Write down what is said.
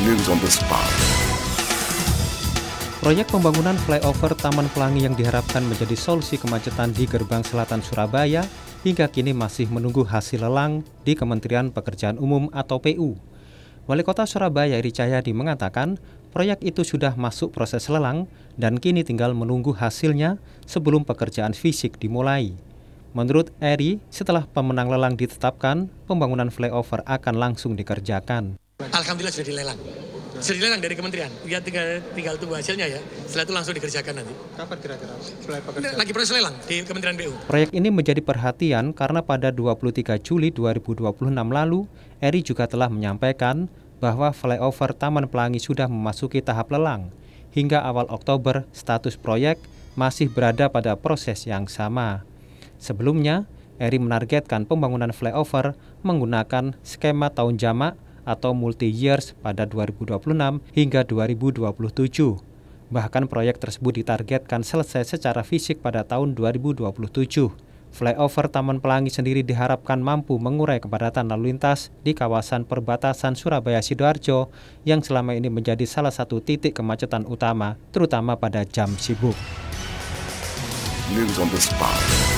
News on the spot. Proyek pembangunan flyover Taman Pelangi yang diharapkan menjadi solusi kemacetan di gerbang selatan Surabaya hingga kini masih menunggu hasil lelang di Kementerian Pekerjaan Umum atau PU. Wali Kota Surabaya Eri Cahyadi mengatakan proyek itu sudah masuk proses lelang dan kini tinggal menunggu hasilnya sebelum pekerjaan fisik dimulai. Menurut Eri, setelah pemenang lelang ditetapkan, pembangunan flyover akan langsung dikerjakan. Alhamdulillah sudah dilelang. Sudah dilelang dari kementerian. Ya tinggal tunggu hasilnya ya. Setelah itu langsung dikerjakan nanti. Kapan kira-kira mulai pekerjaan? Lagi proses lelang di Kementerian PU. Proyek ini menjadi perhatian karena pada 23 Juli 2026 lalu, Eri juga telah menyampaikan bahwa flyover Taman Pelangi sudah memasuki tahap lelang. Hingga awal Oktober, status proyek masih berada pada proses yang sama. Sebelumnya, Eri menargetkan pembangunan flyover menggunakan skema tahun jamak atau multi-years pada 2026 hingga 2027. Bahkan proyek tersebut ditargetkan selesai secara fisik pada tahun 2027. Flyover Taman Pelangi sendiri diharapkan mampu mengurai kepadatan lalu lintas di kawasan perbatasan Surabaya-Sidoarjo yang selama ini menjadi salah satu titik kemacetan utama, terutama pada jam sibuk. News on the spot.